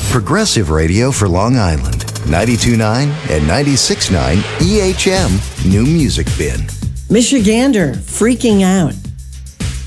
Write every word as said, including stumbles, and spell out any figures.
Progressive Radio for Long Island. ninety-two point nine and ninety-six point nine E H M New Music Bin. Michigander, freaking out.